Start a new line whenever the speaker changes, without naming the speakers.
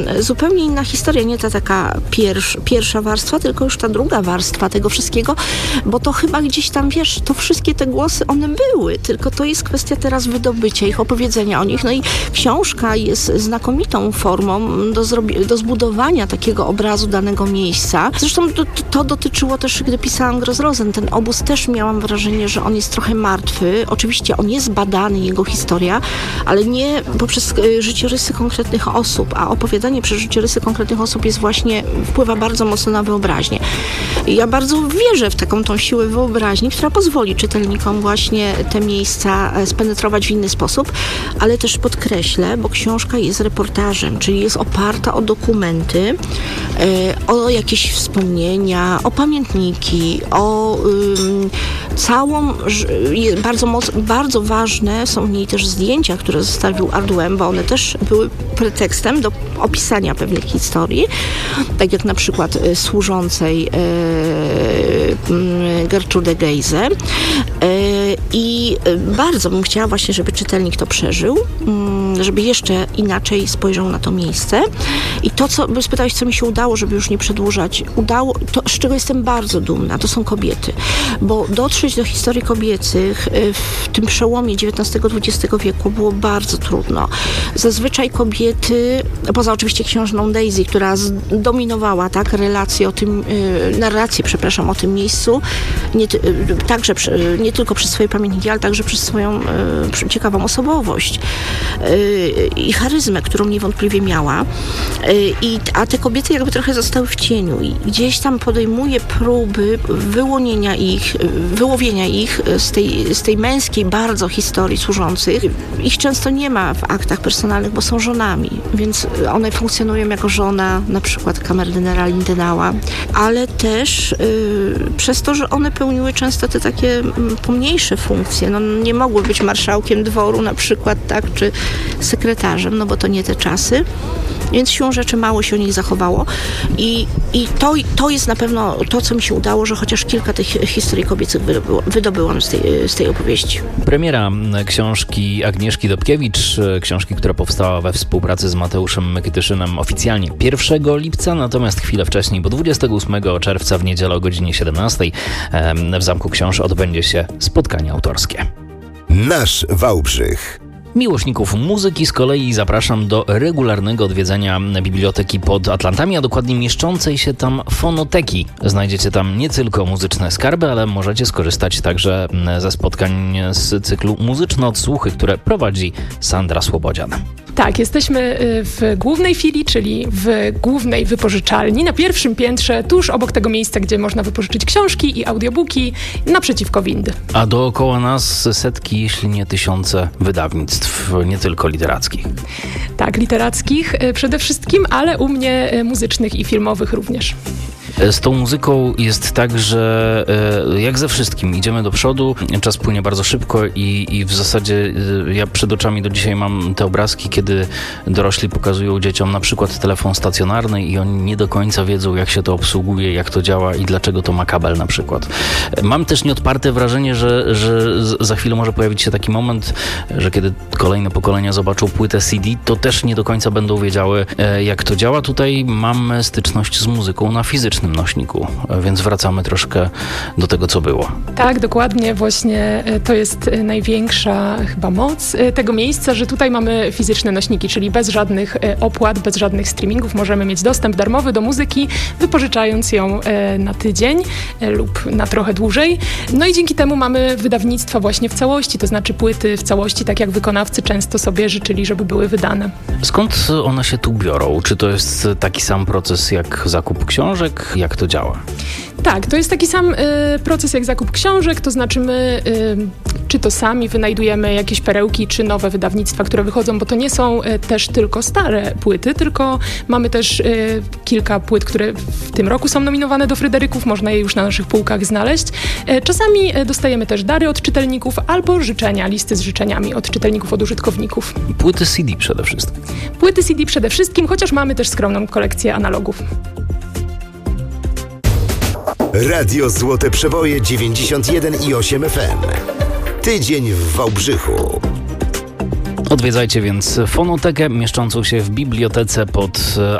zupełnie inna historia, nie ta taka pierwsza warstwa, tylko już ta druga warstwa tego wszystkiego, bo to chyba gdzieś tam, wiesz, to wszystkie te głosy, one były, tylko to jest kwestia teraz wydobycia ich, opowiedzenia o nich. No i książka jest znakomitą formą do zbudowania takiego obrazu danego miejsca. Zresztą to dotyczyło też, gdy pisałam Grossrosen. Ten obóz też miałam wrażenie, że on jest trochę martwy. Oczywiście on jest badany, jego historia, ale nie poprzez życiorysy konkretnych osób, a opowiadanie przez życiorysy konkretnych osób wpływa bardzo mocno na wyobraźnię. Ja bardzo wierzę w taką tą siłę wyobraźni, która pozwoli czytelnikom właśnie te miejsca spenetrować w inny sposób, ale też podkreślę, bo książka jest reportażem, czyli jest oparta o dokumenty, o jakieś wspomnienia, o pamiętniki, o bardzo ważne są w niej też zdjęcia, które zostawił Arduin, bo one też były pretekstem do opisania pewnych historii, tak jak na przykład służącej Gertrude Geise. I bardzo bym chciała właśnie, żeby czytelnik to przeżył, żeby jeszcze inaczej spojrzał na to miejsce. I to, bo spytałeś, co mi się udało, żeby już nie przedłużać. To, z czego jestem bardzo dumna, to są kobiety. Bo dotrzeć do historii kobiecych w tym przełomie XIX-XX wieku było bardzo trudno. Zazwyczaj kobiety, poza oczywiście księżną Daisy, która zdominowała narrację o tym miejscu, nie tylko przez swoje pamiętniki, ale także przez swoją ciekawą osobowość i charyzmę, którą niewątpliwie miała. A te kobiety jakby trochę zostały w cieniu i gdzieś tam podejmuje próby wyłowienia ich z tej męskiej bardzo historii służących. Ich często nie ma w aktach personalnych, bo są żonami, więc one funkcjonują jako żona na przykład kamerdynera Lindenau'a, ale też przez to, że one pełniły często te takie pomniejsze funkcje. No, nie mogły być marszałkiem dworu na przykład, tak, czy sekretarzem, bo to nie te czasy. Więc siłą rzeczy mało się o nich zachowało i to jest na pewno to, co mi się udało, że chociaż kilka tych historii kobiecych wydobyłam z tej opowieści.
Premiera książki Agnieszki Dobkiewicz, książki, która powstała we współpracy z Mateuszem Mykytyszynem oficjalnie 1 lipca, natomiast chwilę wcześniej, bo 28 czerwca w niedzielę o godzinie 17 w Zamku Książ odbędzie się spotkanie autorskie.
Nasz Wałbrzych.
Miłośników muzyki z kolei zapraszam do regularnego odwiedzenia Biblioteki pod Atlantami, a dokładnie mieszczącej się tam fonoteki. Znajdziecie tam nie tylko muzyczne skarby, ale możecie skorzystać także ze spotkań z cyklu Muzyczne Odsłuchy, które prowadzi Sandra Słobodzian.
Tak, jesteśmy w głównej filii, czyli w głównej wypożyczalni, na pierwszym piętrze, tuż obok tego miejsca, gdzie można wypożyczyć książki i audiobooki, naprzeciwko windy.
A dookoła nas setki, jeśli nie tysiące wydawnictw, nie tylko literackich.
Tak, literackich przede wszystkim, ale u mnie muzycznych i filmowych również.
Z tą muzyką jest tak, że jak ze wszystkim idziemy do przodu, czas płynie bardzo szybko i w zasadzie ja przed oczami do dzisiaj mam te obrazki, kiedy dorośli pokazują dzieciom na przykład telefon stacjonarny i oni nie do końca wiedzą, jak się to obsługuje, jak to działa i dlaczego to ma kabel na przykład. Mam też nieodparte wrażenie, że za chwilę może pojawić się taki moment, że kiedy kolejne pokolenia zobaczą płytę CD, to też nie do końca będą wiedziały, jak to działa. Tutaj mamy styczność z muzyką na fizycznym nośniku, więc wracamy troszkę do tego, co było.
Tak, dokładnie. Właśnie to jest największa chyba moc tego miejsca, że tutaj mamy fizyczne nośniki, czyli bez żadnych opłat, bez żadnych streamingów możemy mieć dostęp darmowy do muzyki, wypożyczając ją na tydzień lub na trochę dłużej. No i dzięki temu mamy wydawnictwa właśnie w całości, to znaczy płyty w całości, tak jak wykonawcy często sobie życzyli, żeby były wydane.
Skąd one się tu biorą? Czy to jest taki sam proces jak zakup książek? Jak to działa?
Tak, to jest taki sam proces jak zakup książek, to znaczy my czy to sami wynajdujemy jakieś perełki, czy nowe wydawnictwa, które wychodzą, bo to nie są też tylko stare płyty, tylko mamy też kilka płyt, które w tym roku są nominowane do Fryderyków, można je już na naszych półkach znaleźć. Czasami dostajemy też dary od czytelników albo życzenia, listy z życzeniami od czytelników, od użytkowników.
Płyty CD przede wszystkim.
Płyty CD przede wszystkim, chociaż mamy też skromną kolekcję analogów.
Radio Złote Przeboje 91,8 FM. Tydzień w Wałbrzychu.
Odwiedzajcie więc fonotekę mieszczącą się w bibliotece pod